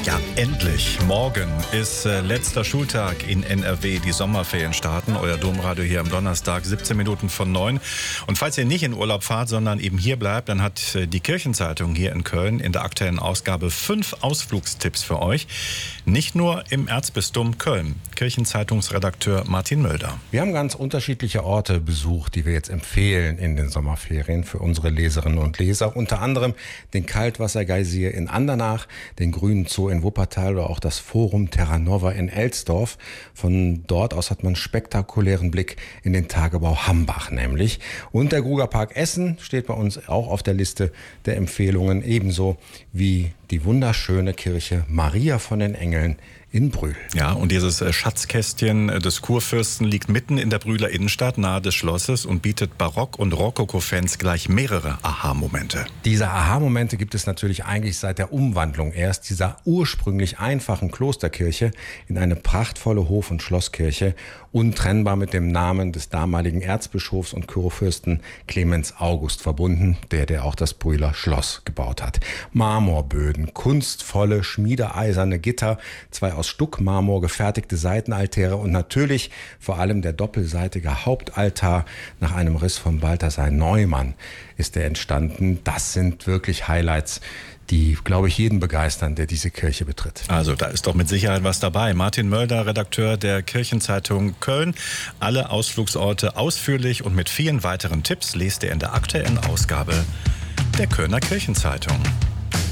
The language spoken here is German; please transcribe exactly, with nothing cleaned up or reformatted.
Ja, endlich. Morgen ist äh, letzter Schultag in N R W. Die Sommerferien starten. Euer Domradio hier am Donnerstag, siebzehn Minuten von neun. Und falls ihr nicht in Urlaub fahrt, sondern eben hier bleibt, dann hat äh, die Kirchenzeitung hier in Köln in der aktuellen Ausgabe fünf Ausflugstipps für euch. Nicht nur im Erzbistum Köln. Kirchenzeitungsredakteur Martin Mölder. Wir haben ganz unterschiedliche Orte besucht, die wir jetzt empfehlen in den Sommerferien für unsere Leserinnen und Leser. Unter anderem den Kaltwassergeysir in Andernach, den Grünen Zoo in Wuppertal oder auch das Forum Terra Nova in Elsdorf. Von dort aus hat man einen spektakulären Blick in den Tagebau Hambach nämlich. Und der Grugerpark Essen steht bei uns auch auf der Liste der Empfehlungen, ebenso wie die wunderschöne Kirche Maria von den Engeln in Brühl. Ja, und dieses Schatzkästchen des Kurfürsten liegt mitten in der Brühler Innenstadt, nahe des Schlosses, und bietet Barock- und Rokoko-Fans gleich mehrere Aha-Momente. Diese Aha-Momente gibt es natürlich eigentlich seit der Umwandlung erst dieser ursprünglich einfachen Klosterkirche in eine prachtvolle Hof- und Schlosskirche, untrennbar mit dem Namen des damaligen Erzbischofs und Kurfürsten Clemens August verbunden, der der auch das Brühler Schloss gebaut hat. Marmorböden, kunstvolle, schmiedeeiserne Gitter, zwei aus Stuckmarmor gefertigte Seitenaltäre und natürlich vor allem der doppelseitige Hauptaltar nach einem Riss von Balthasar Neumann ist der entstanden. Das sind wirklich Highlights, die, glaube ich, jeden begeistern, der diese Kirche betritt. Also da ist doch mit Sicherheit was dabei. Martin Mölder, Redakteur der Kirchenzeitung Köln. Alle Ausflugsorte ausführlich und mit vielen weiteren Tipps lest ihr in der aktuellen Ausgabe der Kölner Kirchenzeitung.